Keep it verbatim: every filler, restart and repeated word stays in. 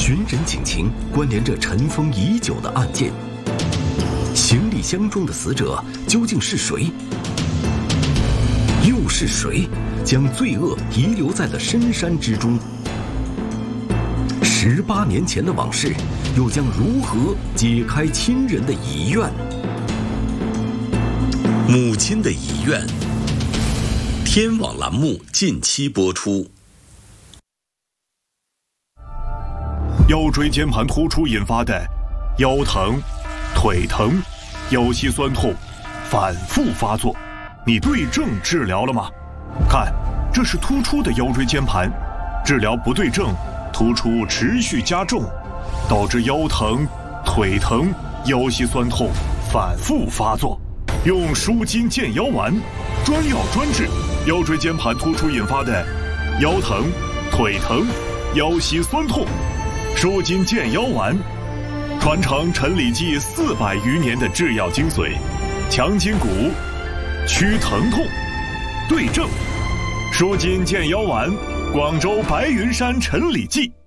寻人警情关联着尘封已久的案件，行李箱中的死者究竟是谁？又是谁将罪恶遗留在了深山之中？十八年前的往事，又将如何解开亲人的遗愿？ 母亲的遗愿，天网栏目近期播出。 腰椎间盘突出引发的腰疼、腿疼、腰膝酸痛反复发作，你对症治疗了吗？看，这是突出的腰椎间盘，治疗不对症，突出持续加重，导致腰疼、腿疼、腰膝酸痛反复发作。用舒筋健腰丸，专药专治腰椎间盘突出引发的腰疼、腿疼、腰膝酸痛。舒筋健腰丸，传承陈李济四百余年的制药精髓，强筋骨，祛疼痛，对症。舒筋健腰丸，广州白云山陈李济。